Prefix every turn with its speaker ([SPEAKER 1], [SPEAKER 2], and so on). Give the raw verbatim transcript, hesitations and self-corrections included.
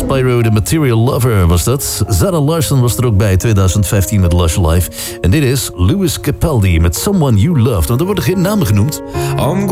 [SPEAKER 1] Spyro the Material Lover was dat. Zara Larsson was er ook bij twintig vijftien met Lush Live. En dit is Louis Capaldi met Someone You Loved. Want er worden geen namen genoemd.
[SPEAKER 2] I'm